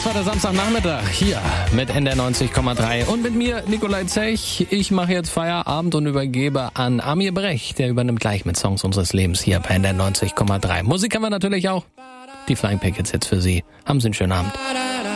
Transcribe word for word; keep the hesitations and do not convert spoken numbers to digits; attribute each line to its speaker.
Speaker 1: Das war der Samstagnachmittag hier mit N D R neunzig Komma drei und mit mir Nikolai Zech. Ich mache jetzt Feierabend und übergebe an Amir Brecht. Der übernimmt gleich mit Songs unseres Lebens hier bei N D R neunzig Komma drei. Musik haben wir natürlich auch. Die Flying Pickets jetzt für Sie. Haben Sie einen schönen Abend.